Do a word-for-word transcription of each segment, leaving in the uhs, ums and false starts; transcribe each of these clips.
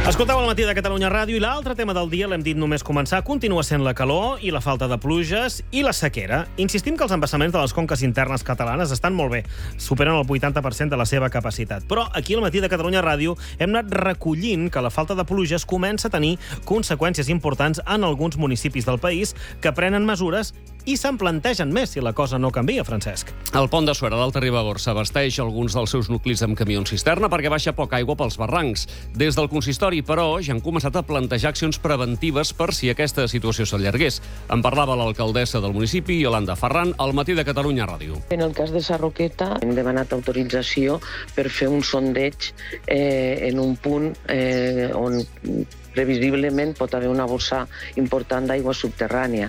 Escolteu al Matí de Catalunya Ràdio i l'altre tema del dia, l'hem dit només començar, continua sent la calor i la falta de pluges i la sequera. Insistim que els embassaments de les conques internes catalanes estan molt bé, superen el vuitanta per cent de la seva capacitat. Però aquí al Matí de Catalunya Ràdio hem anat recollint que la falta de pluges comença a tenir conseqüències importants en alguns municipis del país que prenen mesures i se'n plantegen més si la cosa no canvia, Francesc. El pont de Suera d'Alta Ribagorça abasteix alguns dels seus nuclis amb camions cisterna perquè baixa poca aigua pels barrancs. Des del consistori, però, ja han començat a plantejar accions preventives per si aquesta situació s'allargués. En parlava l'alcaldessa del municipi, Yolanda Ferran, al Matí de Catalunya Ràdio. En el cas de Sarroqueta hem demanat autorització per fer un sondeig eh, en un punt eh, on previsiblement pot haver una bossa important d'aigua subterrània.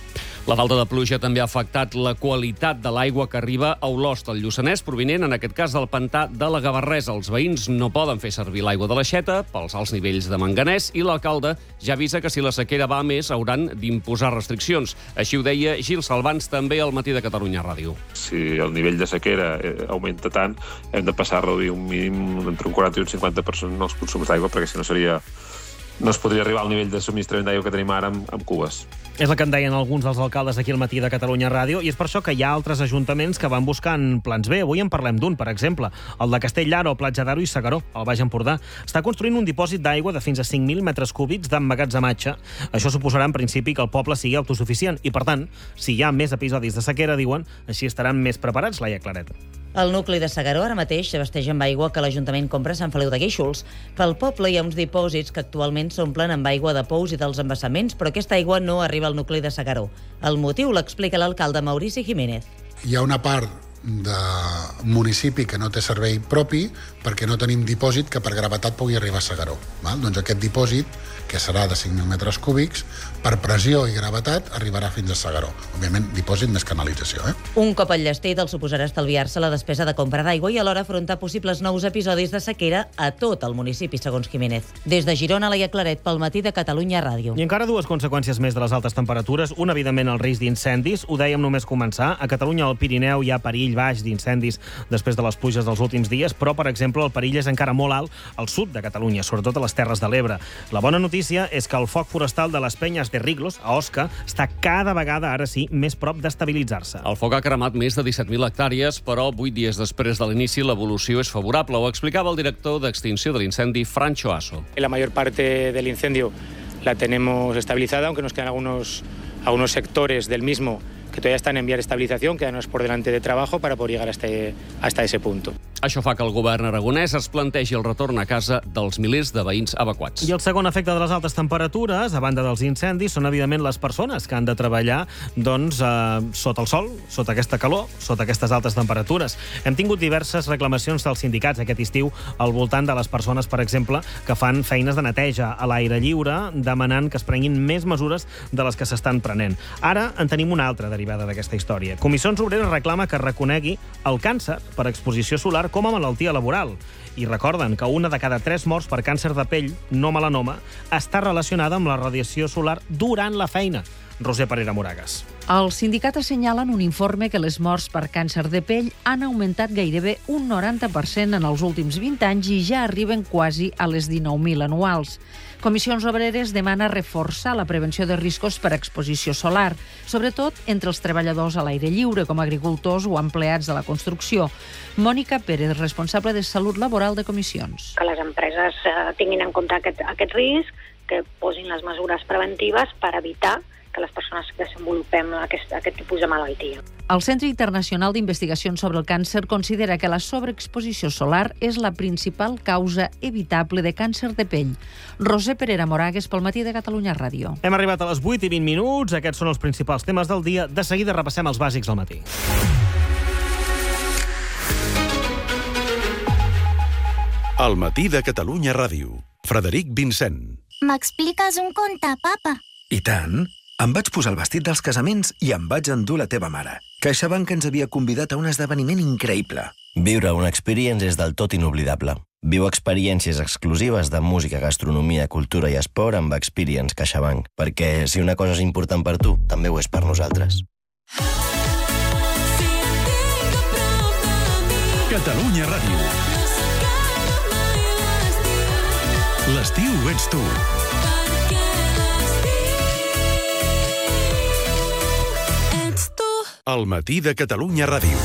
La falta de pluja també ha afectat la qualitat de l'aigua que arriba a Olost, al Lluçanès, provinent, en aquest cas, del pantà de la Gavarresa. Els veïns no poden fer servir l'aigua de l'aixeta pels alts nivells de manganès i l'alcalde ja avisa que si la sequera va a més hauran d'imposar restriccions. Així ho deia Gil Salvans també al Matí de Catalunya Ràdio. Si el nivell de sequera augmenta tant, hem de passar a reduir un mínim entre un quaranta i un cinquanta per cent els consums d'aigua, perquè si no seria... no es podria arribar al nivell de subministrament d'aigua que tenim ara amb, amb cubes. És el que en deien alguns dels alcaldes aquí al Matí de Catalunya Ràdio, i és per això que hi ha altres ajuntaments que van buscant plans B. Avui en parlem d'un, per exemple, el de Castellar-ho, Platja d'Aro i S'Agaró, al Baix Empordà. Està construint un dipòsit d'aigua de fins a cinc mil metres cúbics d'emmagatzematge. Això suposarà, en principi, que el poble sigui autosuficient i, per tant, si hi ha més episodis de sequera, diuen, així estaran més preparats, Laia Claret. El nucli de S'Agaró ara mateix s'abasteix amb aigua que l'Ajuntament compra a Sant Feliu de Guíxols. Pel poble hi ha uns dipòsits que actualment s'omplen amb aigua de pous i dels embassaments, però aquesta aigua no arriba al nucli de S'Agaró. El motiu l'explica l'alcalde Maurici Jiménez. Hi ha una part de municipi que no té servei propi perquè no tenim dipòsit que per gravetat pugui arribar a S'Agaró. Val? Doncs aquest dipòsit, que serà de cinc mil metres cúbics, per pressió i gravetat arribarà fins a S'Agaró. Òbviament, dipòsit més canalització. Eh? Un cop enllestit el suposarà estalviar-se la despesa de compra d'aigua i alhora afrontar possibles nous episodis de sequera a tot el municipi, segons Jiménez. Des de Girona, Laia Claret, pel Matí de Catalunya Ràdio. I encara dues conseqüències més de les altes temperatures. Un, evidentment, el risc d'incendis. Ho dèiem només començar. A Catalunya, al Pirineu, hi ha perill baix d'incendis després de les pluges dels últims dies, però, per exemple, el perill és encara molt alt al sud de Catalunya, sobretot a les Terres de l'Ebre. La bona notícia és que el foc forestal de les Penyes de Riglos, a Osca, està cada vegada, ara sí, més prop d'estabilitzar-se. El foc ha cremat més de disset mil hectàrees, però vuit dies després de l'inici l'evolució és favorable. Ho explicava el director d'extinció de l'incendi, Francho Aso. La mayor parte del incendio la tenemos estabilizada, aunque nos quedan algunos, algunos sectores del mismo que todavía están en vía de estabilización, quedanos por delante de trabajo para poder llegar hasta, hasta ese punto. Això fa que el govern aragonès es plantegi el retorn a casa dels milers de veïns evacuats. I el segon efecte de les altes temperatures, a banda dels incendis, són evidentment les persones que han de treballar doncs, eh, sota el sol, sota aquesta calor, sota aquestes altes temperatures. Hem tingut diverses reclamacions dels sindicats aquest estiu al voltant de les persones, per exemple, que fan feines de neteja a l'aire lliure, demanant que es prenguin més mesures de les que s'estan prenent. Ara en tenim una altra derivada d'aquesta història. Comissions Obreres reclama que reconegui el càncer per exposició solar com a malaltia laboral. I recorden que una de cada tres morts per càncer de pell, no melanoma, està relacionada amb la radiació solar durant la feina. Roser Parera Moragas. El sindicat assenyala en un informe que les morts per càncer de pell han augmentat gairebé un noranta per cent en els últims vint anys i ja arriben quasi a les dinou mil anuals. Comissions Obreres demana reforçar la prevenció de riscos per exposició solar, sobretot entre els treballadors a l'aire lliure, com agricultors o empleats de la construcció. Mònica Pérez, responsable de Salut Laboral de Comissions. Que les empreses eh, tinguin en compte aquest, aquest risc, que posin les mesures preventives per evitar que les persones desenvolupem aquest, aquest tipus de malaltia. El Centre Internacional d'Investigacions sobre el Càncer considera que la sobreexposició solar és la principal causa evitable de càncer de pell. Roser Parera Moragas, pel Matí de Catalunya Ràdio. Hem arribat a les vuit i vint minuts. Aquests són els principals temes del dia. De seguida repassem els bàsics del matí. Al Matí de Catalunya Ràdio. Frederic Vincent. M'expliques un conte, papa? I tant. Em vaig posar el vestit dels casaments i em vaig endur la teva mare. CaixaBank ens havia convidat a un esdeveniment increïble. Viure una experience és del tot inoblidable. Viu experiències exclusives de música, gastronomia, cultura i esport amb Experience CaixaBank, perquè si una cosa és important per tu, també ho és per nosaltres. Catalunya Ràdio. L'estiu ets tu. Al matí de Catalunya Ràdio.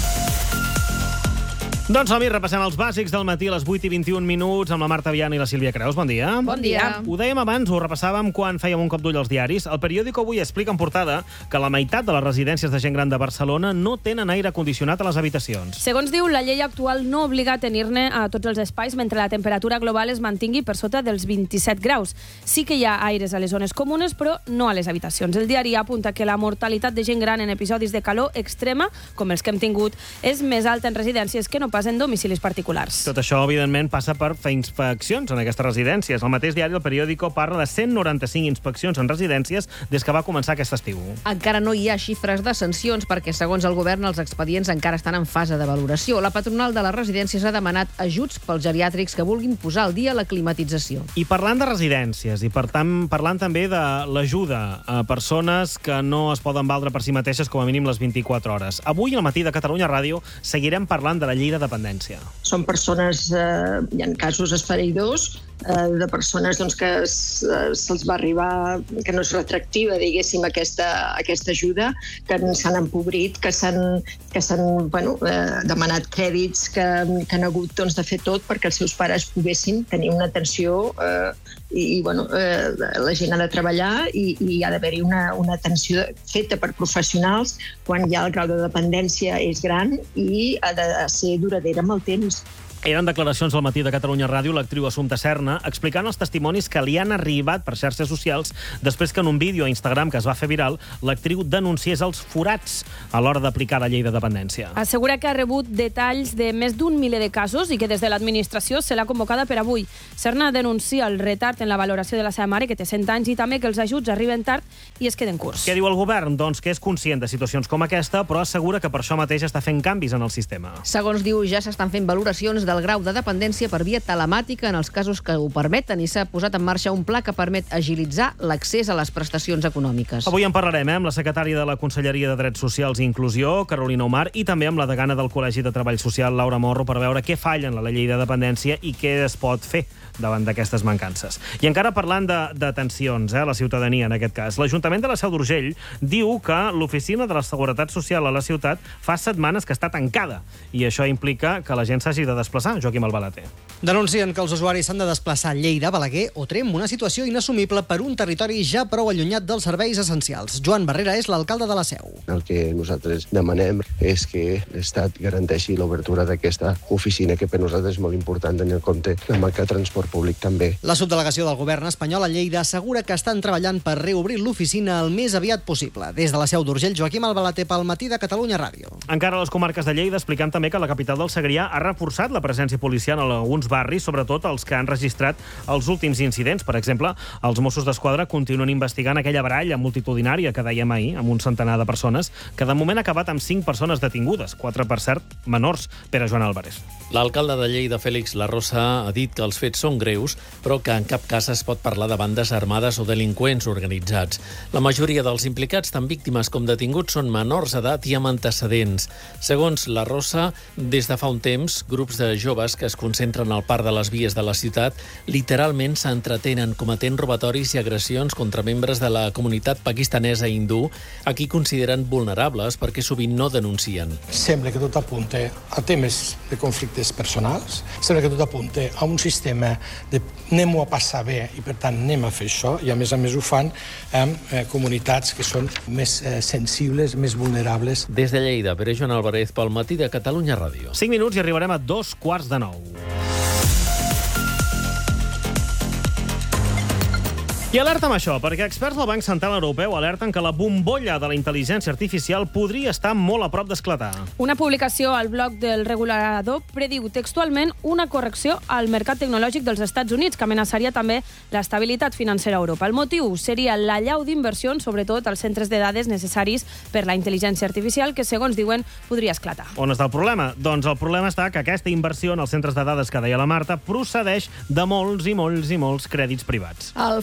Doncs som-hi, repassem els bàsics del matí a les vuit i vint-i-un minuts amb la Marta Viana i la Sílvia Creus. Bon dia. Bon dia. Ho dèiem abans, ho repassàvem quan fèiem un cop d'ull als diaris. El periòdico avui explica en portada que la meitat de les residències de gent gran de Barcelona no tenen aire condicionat a les habitacions. Segons diu, la llei actual no obliga a tenir-ne a tots els espais mentre la temperatura global es mantingui per sota dels vint-i-set graus. Sí que hi ha aires a les zones comunes, però no a les habitacions. El diari apunta que la mortalitat de gent gran en episodis de calor extrema, com els que hem tingut, és més alta en residències que no pas en domicilis particulars. Tot això, evidentment, passa per fer inspeccions en aquestes residències. El mateix diari, el periòdico, parla de cent noranta-cinc inspeccions en residències des que va començar aquest estiu. Encara no hi ha xifres de sancions perquè, segons el govern, els expedients encara estan en fase de valoració. La patronal de les residències ha demanat ajuts pels geriàtrics que vulguin posar al dia la climatització. I parlant de residències, i per tant parlant també de l'ajuda a persones que no es poden valdre per si mateixes com a mínim les vint-i-quatre hores. Avui, al matí de Catalunya Ràdio, seguirem parlant de la llei de dependència. Són persones, eh, hi ha casos esfereïdors, eh, de persones doncs, que se'ls va arribar, que no és retractiva, diguéssim, aquesta, aquesta ajuda, que s'han empobrit, que s'han que s'han bueno, eh, demanat crèdits, que, que han hagut doncs, de fer tot perquè els seus pares poguessin tenir una atenció eh, i, i bueno, eh, la gent ha de treballar i, i ha d'haver-hi una, una atenció feta per professionals quan ja el grau de dependència és gran i ha de ser duradera amb el temps. Eren declaracions al matí de Catalunya Ràdio l'actriu Assumpta Serna explicant els testimonis que li han arribat per xarxes socials després que en un vídeo a Instagram que es va fer viral l'actriu denunciés els forats a l'hora d'aplicar la llei de dependència. Assegura que ha rebut detalls de més d'un miler de casos i que des de l'administració se l'ha convocada per avui. Serna denuncia el retard en la valoració de la seva mare, que té cent anys, i també que els ajuts arriben tard i es queden curts. Què diu el govern? Doncs que és conscient de situacions com aquesta, però assegura que per això mateix està fent canvis en el sistema. Segons diu, ja s'estan fent valoracions del grau de dependència per via telemàtica en els casos que ho permeten i s'ha posat en marxa un pla que permet agilitzar l'accés a les prestacions econòmiques. Avui en parlarem eh, amb la secretària de la Conselleria de Drets Socials i Inclusió, Carolina Omar, i també amb la degana del Col·legi de Treball Social, Laura Morro, per veure què falla en la llei de dependència i què es pot fer davant d'aquestes mancances. I encara parlant de detencions, eh, a la ciutadania en aquest cas, l'Ajuntament de la Seu d'Urgell diu que l'oficina de la Seguretat Social a la ciutat fa setmanes que està tancada i això implica que la gent s'hagi de desplaçar. Joaquim Albalater. Denuncien que els usuaris s'han de desplaçar a Lleida, Balaguer o Tremp, una situació inassumible per un territori ja prou allunyat dels serveis essencials. Joan Barrera és l'alcalde de la Seu. El que nosaltres demanem és que l'Estat garanteixi l'obertura d'aquesta oficina, que per nosaltres és molt important tenir en compte la manca de transport públic també. La subdelegació del govern espanyol a Lleida assegura que estan treballant per reobrir l'oficina el més aviat possible. Des de la Seu d'Urgell, Joaquim Albalater pel matí de Catalunya Ràdio. Encara a les comarques de Lleida explicant també que la capital del Segrià ha reforçat la presència policial en alguns barris, sobretot els que han registrat els últims incidents. Per exemple, els Mossos d'Esquadra continuen investigant aquella baralla multitudinària que dèiem ahir, amb un centenar de persones, que de moment ha acabat amb cinc persones detingudes, quatre, per cert, menors. Pere Joan Álvarez. L'alcalde de Lleida, Fèlix Larrosa, ha dit que els fets són greus, però que en cap cas es pot parlar de bandes armades o delinqüents organitzats. La majoria dels implicats, tant víctimes com detinguts, són menors d'edat i amb antecedents. Segons Larrosa, des de fa un temps, grups de joves que es concentren al parc de les vies de la ciutat literalment s'entretenen cometent robatoris i agressions contra membres de la comunitat pakistanesa i hindú, a qui consideren vulnerables perquè sovint no denuncien. Sembla que tot apunta a temes de conflictes personals, sembla que tot apunta a un sistema de anem-ho a passar bé i per tant anem a fer això, i a més a més ho fan amb eh, comunitats que són més eh, sensibles, més vulnerables. Des de Lleida, Pere Joan Álvarez pel matí de Catalunya Ràdio. cinc minuts i arribarem a dos quarts de nou. I alerta amb això, perquè experts del Banc Central Europeu alerten que la bombolla de la intel·ligència artificial podria estar molt a prop d'esclatar. Una publicació al blog del regulador prediu textualment una correcció al mercat tecnològic dels Estats Units, que amenaçaria també l'estabilitat financera a Europa. El motiu seria l'allau d'inversions, sobretot als centres de dades necessaris per la intel·ligència artificial, que, segons diuen, podria esclatar. On està el problema? Doncs el problema està que aquesta inversió en els centres de dades que deia la Marta procedeix de molts i molts i molts crèdits privats. El Financial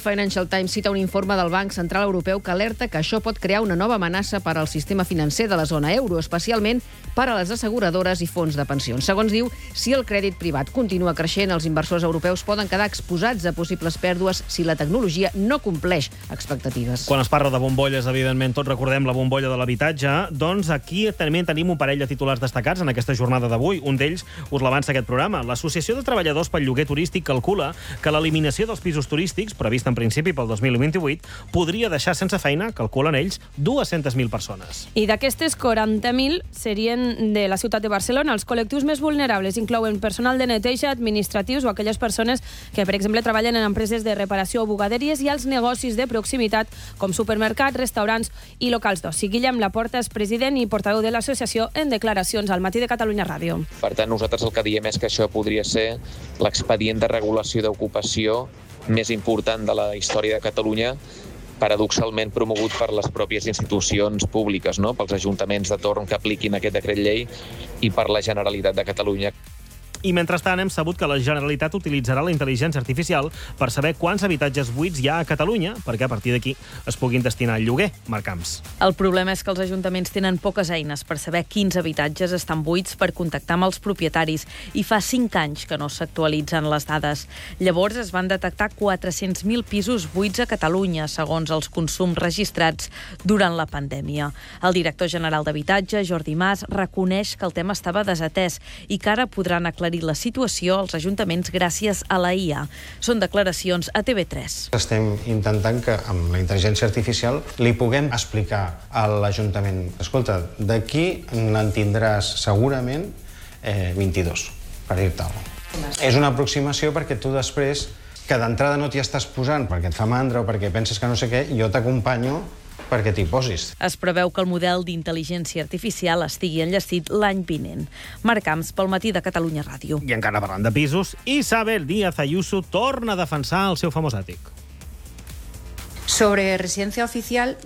Financial Times cita un informe del Banc Central Europeu que alerta que això pot crear una nova amenaça per al sistema financer de la zona euro, especialment per a les asseguradores i fons de pensions. Segons diu, si el crèdit privat continua creixent, els inversors europeus poden quedar exposats a possibles pèrdues si la tecnologia no compleix expectatives. Quan es parla de bombolles, evidentment, tots recordem la bombolla de l'habitatge, doncs aquí també tenim un parell de titulars destacats en aquesta jornada d'avui. Un d'ells us l'avança aquest programa. L'Associació de Treballadors pel Lloguer Turístic calcula que l'eliminació dels pisos turístics, prevista en principi pel dos mil vint-i-vuit, podria deixar sense feina, calculen ells, dues-centes mil persones. I d'aquestes, quaranta mil serien de la ciutat de Barcelona. Els col·lectius més vulnerables inclouen personal de neteja, administratius o aquelles persones que, per exemple, treballen en empreses de reparació o bugaderies i els negocis de proximitat com supermercats, restaurants i locals d'oci. Guillem Laporta és president i portaveu de l'associació en declaracions al Matí de Catalunya Ràdio. Per tant, nosaltres el que diem és que això podria ser l'expedient de regulació d'ocupació més important de la història de Catalunya, paradoxalment promogut per les pròpies institucions públiques, no? Pels ajuntaments de torn que apliquin aquest decret llei i per la Generalitat de Catalunya. I mentrestant hem sabut que la Generalitat utilitzarà la intel·ligència artificial per saber quants habitatges buits hi ha a Catalunya, perquè a partir d'aquí es puguin destinar al lloguer. Marc Camps. El problema és que els ajuntaments tenen poques eines per saber quins habitatges estan buits per contactar amb els propietaris i fa cinc anys que no s'actualitzen les dades. Llavors es van detectar quatre-cents mil pisos buits a Catalunya, segons els consums registrats durant la pandèmia. El director general d'Habitatge, Jordi Mas, reconeix que el tema estava desatès i que ara podran aclarir la situació als ajuntaments gràcies a la I A. Són declaracions a T V tres. Estem intentant que amb la intel·ligència artificial li puguem explicar a l'Ajuntament: escolta, d'aquí n'en tindràs segurament eh, vint-i-dos, per dir-te alguna cosa. És una aproximació perquè tu després, que d'entrada no t'hi estàs posant perquè et fa mandra o perquè penses que no sé què, jo t'acompanyo perquè t'hi posis. Es preveu que el model d'intel·ligència artificial estigui enllestit l'any vinent. Marc Camps, pel Matí de Catalunya Ràdio. I encara parlant de pisos, Isabel Díaz Ayuso torna a defensar el seu famós àtic. Sobre residencia oficial,